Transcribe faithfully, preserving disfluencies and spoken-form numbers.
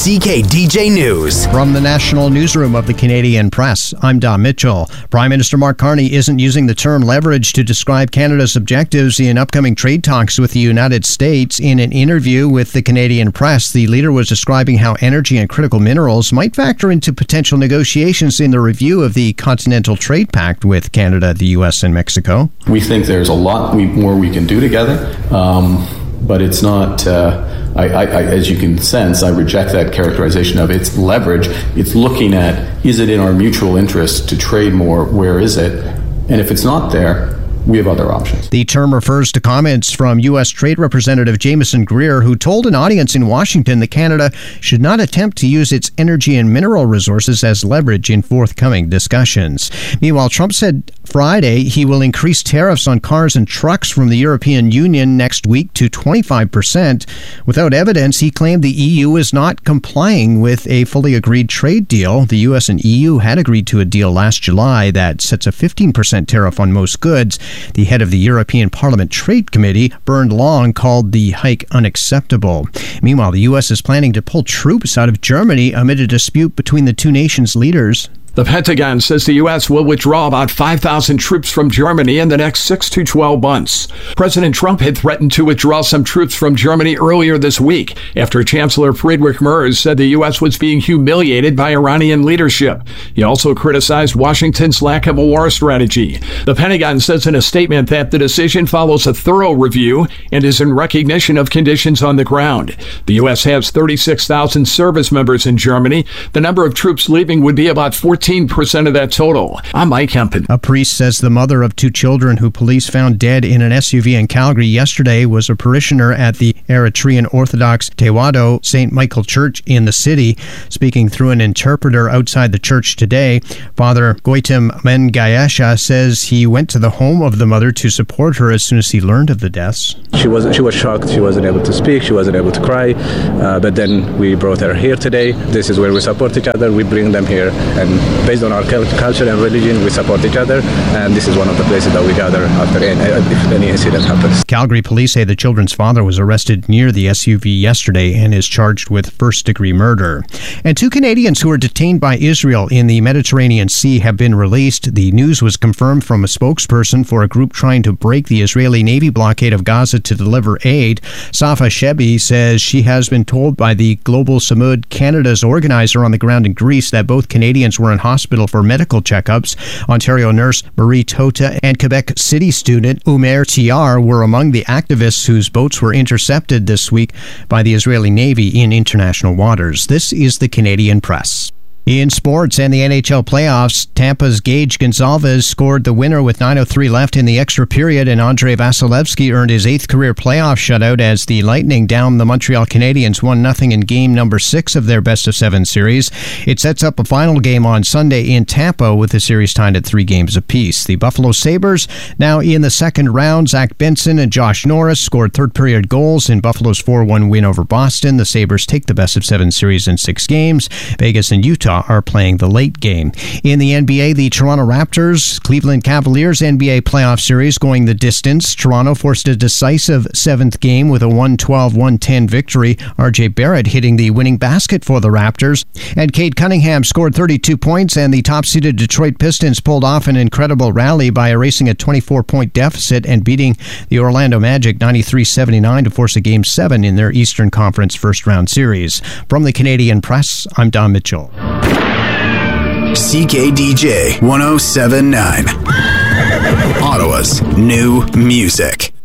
C K D J News. From the National Newsroom of the Canadian Press, I'm Don Mitchell. Prime Minister Mark Carney isn't using the term leverage to describe Canada's objectives in upcoming trade talks with the United States. In an interview with the Canadian Press, the leader was describing how energy and critical minerals might factor into potential negotiations in the review of the Continental Trade Pact with Canada, the U S, and Mexico. We think there's a lot we, more we can do together, um, but it's not... Uh, I, I, I, as you can sense, I reject that characterization of it's leverage. It's looking at, is it in our mutual interest to trade more? Where is it? And if it's not there, we have other options. The term refers to comments from U S. Trade Representative Jameson Greer, who told an audience in Washington that Canada should not attempt to use its energy and mineral resources as leverage in forthcoming discussions. Meanwhile, Trump said Friday he will increase tariffs on cars and trucks from the European Union next week to twenty-five percent. Without evidence, he claimed the E U is not complying with a fully agreed trade deal. The U S and E U had agreed to a deal last July that sets a fifteen percent tariff on most goods. The head of the European Parliament Trade Committee, Bernd Long, called the hike unacceptable. Meanwhile, the U S is planning to pull troops out of Germany amid a dispute between the two nations' leaders. The Pentagon says the U S will withdraw about five thousand troops from Germany in the next six to twelve months. President Trump had threatened to withdraw some troops from Germany earlier this week after Chancellor Friedrich Merz said the U S was being humiliated by Iranian leadership. He also criticized Washington's lack of a war strategy. The Pentagon says in a statement that the decision follows a thorough review and is in recognition of conditions on the ground. The U S has thirty-six thousand service members in Germany. The number of troops leaving would be about fourteen percent of that total. I'm Mike Hempen. A priest says the mother of two children who police found dead in an S U V in Calgary yesterday was a parishioner at the Eritrean Orthodox Tewado Saint Michael Church in the city. Speaking through an interpreter outside the church today, Father Goitim Mengayesha says he went to the home of the mother to support her as soon as he learned of the deaths. She was she was shocked. She wasn't able to speak. She wasn't able to cry. Uh, but then we brought her here today. This is where we support each other. We bring them here, and based on our culture and religion, we support each other, and this is one of the places that we gather after any, if any incident happens. Calgary police say the children's father was arrested near the S U V yesterday and is charged with first-degree murder. And two Canadians who were detained by Israel in the Mediterranean Sea have been released. The news was confirmed from a spokesperson for a group trying to break the Israeli Navy blockade of Gaza to deliver aid. Safa Shebi says she has been told by the Global Samud Canada's organizer on the ground in Greece that both Canadians were in hospital for medical checkups. Ontario nurse Marie Tota and Quebec City student Umer Tiar were among the activists whose boats were intercepted this week by the Israeli Navy in international waters. This is the Canadian Press. In sports and the N H L playoffs, Tampa's Gage Gonzalez scored the winner with nine oh three left in the extra period, and Andrei Vasilevsky earned his eighth career playoff shutout as the Lightning downed the Montreal Canadiens one nothing in game number six of their best-of-seven series. It sets up a final game on Sunday in Tampa with the series tied at three games apiece. The Buffalo Sabres now in the second round. Zach Benson and Josh Norris scored third-period goals in Buffalo's four one win over Boston. The Sabres take the best-of-seven series in six games. Vegas and Utah are playing the late game. In the N B A, the Toronto Raptors, Cleveland Cavaliers N B A playoff series going the distance. Toronto forced a decisive seventh game with a one twelve one ten victory. R J Barrett hitting the winning basket for the Raptors. And Cade Cunningham scored thirty-two points, and the top-seeded Detroit Pistons pulled off an incredible rally by erasing a twenty-four point deficit and beating the Orlando Magic ninety-three seventy-nine to force a Game seven in their Eastern Conference first-round series. From the Canadian Press, I'm Don Mitchell. C K D J one oh seven point nine. Ottawa's new music.